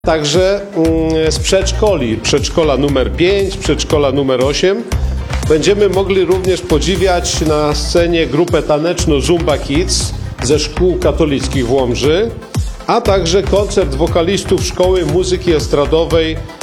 Także z przedszkoli, przedszkola numer 5, przedszkola numer 8, będziemy mogli również podziwiać na scenie grupę taneczną Zumba Kids ze szkół katolickich w Łomży, a także koncert wokalistów Szkoły Muzyki Estradowej